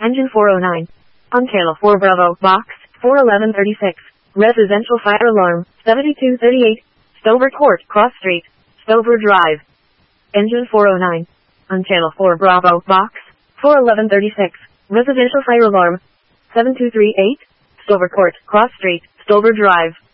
Engine 409. Uncala 4 Bravo, Box, 41136. Residential fire alarm, 7238. Stover Court, Cross Street, Stover Drive. Engine 409. Uncala 4 Bravo, Box, 41136. Residential fire alarm, 7238. Stover Court, Cross Street, Stover Drive.